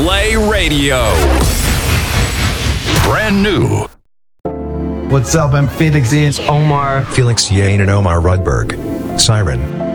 Play Radio. Brand new. What's up? I'm Felix Yates, Omar. Felix Yane and Omar Rudberg. Siren.